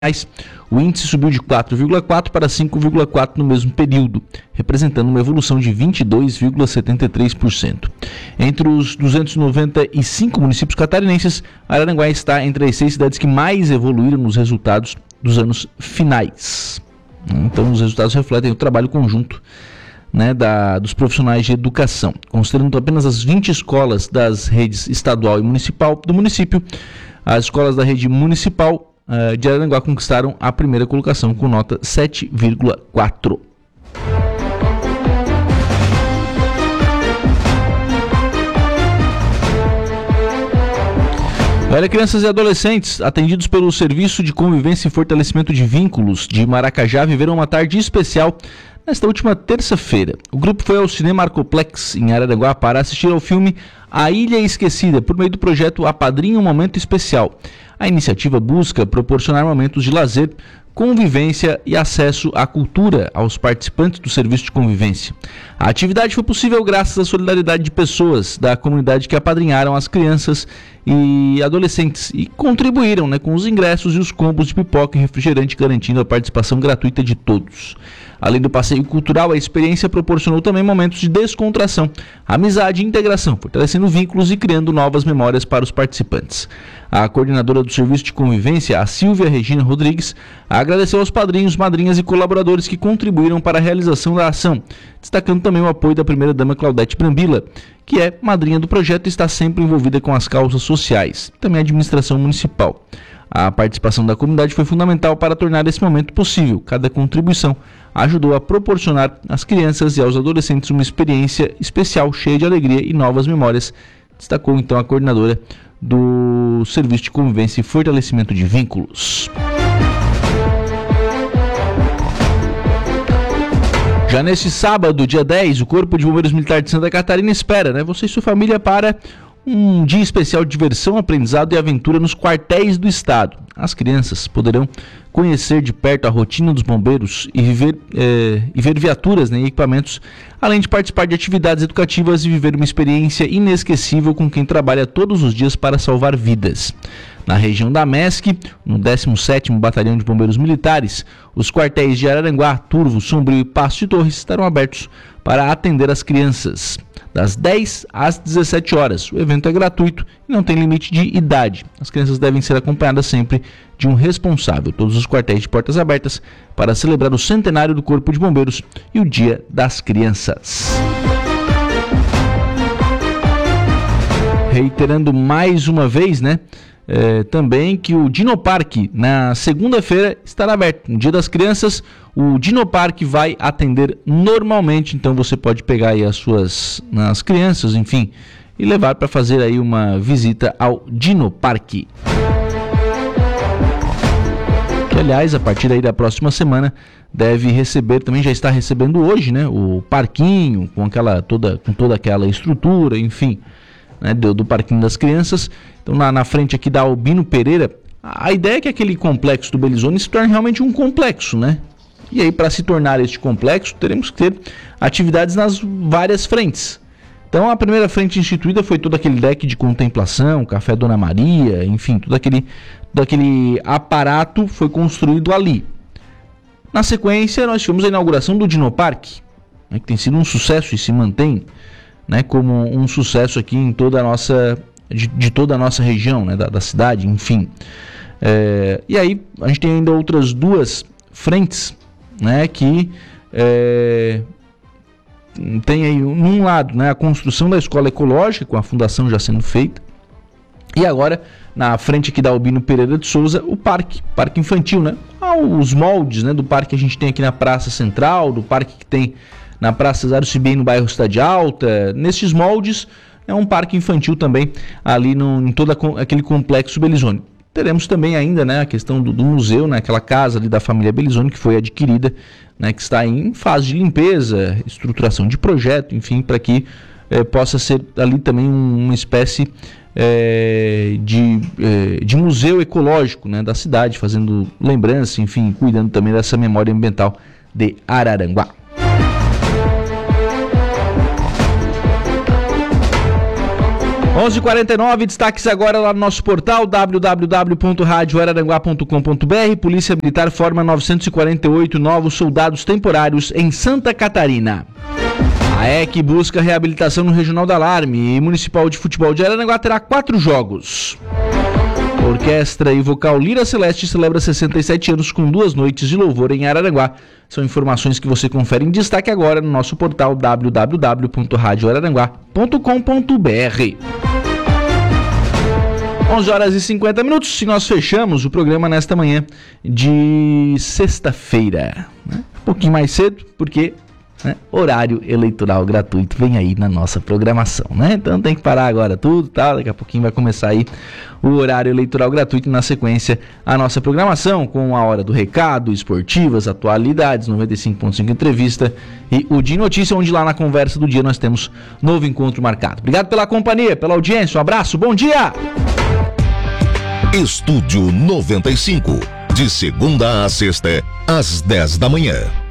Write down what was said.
O índice subiu de 4,4 para 5,4 no mesmo período, representando uma evolução de 22,73%. Entre os 295 municípios catarinenses, Araranguá está entre as 6 cidades que mais evoluíram nos resultados dos anos finais. Então, os resultados refletem o trabalho conjunto, né, dos profissionais de educação. Considerando apenas as 20 escolas das redes estadual e municipal do município, as escolas da rede municipal de Araranguá conquistaram a primeira colocação com nota 7,4. Olha, crianças e adolescentes atendidos pelo Serviço de Convivência e Fortalecimento de Vínculos de Maracajá viveram uma tarde especial nesta última terça-feira. O grupo foi ao Cinema Arcoplex em Araranguá para assistir ao filme A Ilha Esquecida, por meio do projeto Apadrinhe um Momento Especial. A iniciativa busca proporcionar momentos de lazer, convivência e acesso à cultura aos participantes do serviço de convivência. A atividade foi possível graças à solidariedade de pessoas da comunidade que apadrinharam as crianças e adolescentes e contribuíram, com os ingressos e os combos de pipoca e refrigerante, garantindo a participação gratuita de todos. Além do passeio cultural, a experiência proporcionou também momentos de descontração, amizade e integração, fortalecendo vínculos e criando novas memórias para os participantes. A coordenadora do Serviço de Convivência, a Silvia Regina Rodrigues, agradeceu aos padrinhos, madrinhas e colaboradores que contribuíram para a realização da ação, destacando também o apoio da primeira-dama Claudete Brambila, que é madrinha do projeto e está sempre envolvida com as causas sociais, também a administração municipal. A participação da comunidade foi fundamental para tornar esse momento possível. Cada contribuição ajudou a proporcionar às crianças e aos adolescentes uma experiência especial, cheia de alegria e novas memórias, destacou então a coordenadora do Serviço de Convivência e Fortalecimento de Vínculos. Já neste sábado, dia 10, o Corpo de Bombeiros Militar de Santa Catarina espera, você e sua família, para um dia especial de diversão, aprendizado e aventura nos quartéis do estado. As crianças poderão conhecer de perto a rotina dos bombeiros e ver viaturas e equipamentos, além de participar de atividades educativas e viver uma experiência inesquecível com quem trabalha todos os dias para salvar vidas. Na região da MESC, no 17º Batalhão de Bombeiros Militares, os quartéis de Araranguá, Turvo, Sombrio e Passo de Torres estarão abertos para atender as crianças, das 10 às 17 horas. O evento é gratuito e não tem limite de idade. As crianças devem ser acompanhadas sempre de um responsável. Todos os quartéis de portas abertas para celebrar o centenário do Corpo de Bombeiros e o Dia das Crianças. Reiterando mais uma vez, também que o Dinoparque na segunda-feira estará aberto. No Dia das Crianças, o Dinoparque vai atender normalmente, então você pode pegar aí as crianças, enfim, e levar para fazer aí uma visita ao Dinoparque. Que, aliás, a partir aí da próxima semana deve receber, também já está recebendo hoje, o parquinho com toda aquela estrutura, enfim, do Parquinho das Crianças. Então, na frente aqui da Albino Pereira, a ideia é que aquele complexo do Belizone se torne realmente um complexo, E aí, para se tornar este complexo, teremos que ter atividades nas várias frentes. Então, a primeira frente instituída foi todo aquele deck de contemplação, Café Dona Maria, enfim, todo aquele aparato foi construído ali. Na sequência, nós tivemos a inauguração do Dinoparque, que tem sido um sucesso e se mantém, como um sucesso aqui em toda a nossa região, da cidade, enfim. E aí a gente tem ainda outras duas frentes, que tem aí, num lado, a construção da escola ecológica, com a fundação já sendo feita, e agora, na frente aqui da Albino Pereira de Souza, o parque infantil, os moldes, do parque que a gente tem aqui na Praça Central, do parque que tem na Praça Cesário Cibiem, no bairro Cidade Alta. Nesses moldes, é um parque infantil também, ali em todo aquele complexo Belizone. Teremos também ainda, a questão do museu, aquela casa ali da família Belizone, que foi adquirida, que está em fase de limpeza, estruturação de projeto, enfim, para que possa ser ali também uma espécie de museu ecológico, da cidade, fazendo lembrança, enfim, cuidando também dessa memória ambiental de Araranguá. 11h49, destaques agora lá no nosso portal www.radioararanguá.com.br. Polícia Militar forma 948 novos soldados temporários em Santa Catarina. A EC busca reabilitação no Regional da Alarme e Municipal de Futebol de Araranguá terá 4 jogos. Orquestra e vocal Lira Celeste celebra 67 anos com 2 noites de louvor em Araranguá. São informações que você confere em destaque agora no nosso portal www.radioararanguá.com.br. 11h50 e nós fechamos o programa nesta manhã de sexta-feira. Um pouquinho mais cedo, porque horário eleitoral gratuito vem aí na nossa programação, né? Então tem que parar agora tudo, tá? Daqui a pouquinho vai começar aí o horário eleitoral gratuito e na sequência a nossa programação com a Hora do Recado, esportivas, atualidades, 95.5 entrevista e o Dia Notícia, onde lá na conversa do dia nós temos novo encontro marcado. Obrigado pela companhia, pela audiência, um abraço, bom dia! Estúdio 95, de segunda a sexta, às 10 da manhã.